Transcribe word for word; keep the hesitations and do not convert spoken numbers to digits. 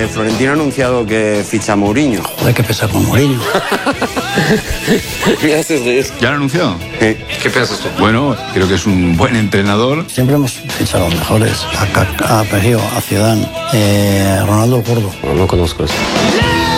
Florentino ha anunciado que ficha a Mourinho. Joder, qué pesa con Mourinho. Me haces reír. ¿Ya lo ha anunciado? Sí. ¿Qué piensas tú? Bueno, creo que es un buen entrenador. Siempre hemos fichado a los mejores. A Kaká, a Perio, a Zidane, eh, Ronaldo Gordo. No, no conozco eso.